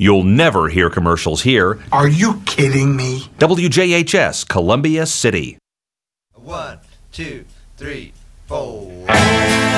You'll never hear commercials here. Are you kidding me? WJHS, Columbia City. 1, 2, 3, 4.